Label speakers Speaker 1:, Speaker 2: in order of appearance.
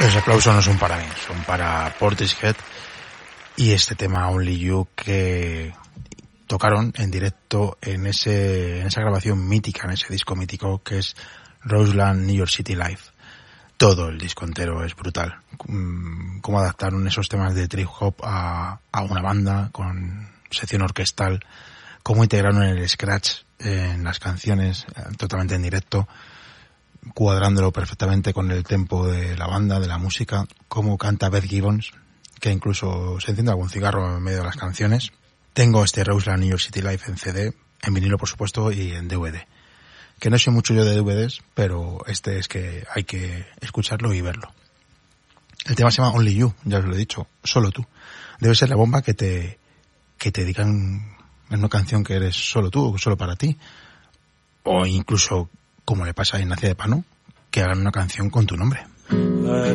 Speaker 1: Los aplausos no son para mí, son para Portishead y este tema Only You que tocaron en directo en esa grabación mítica, en ese disco mítico que es Roseland New York City Live. Todo el disco entero es brutal. Cómo adaptaron esos temas de trip hop a una banda con sección orquestal, cómo integraron el scratch en las canciones totalmente en directo, cuadrándolo perfectamente con el tempo de la banda, de la música, cómo canta Beth Gibbons, que incluso se enciende algún cigarro en medio de las canciones. Tengo este Roseland New York City Live en CD, en vinilo por supuesto y en DVD. Que no sé mucho yo de DVDs, pero este es que hay que escucharlo y verlo. El tema se llama Only You, ya os lo he dicho, solo tú. Debe ser la bomba que te digan en una canción que eres solo tú, solo para ti. O incluso, como le pasa a Ignacia de Pano, que hagan una canción con tu nombre.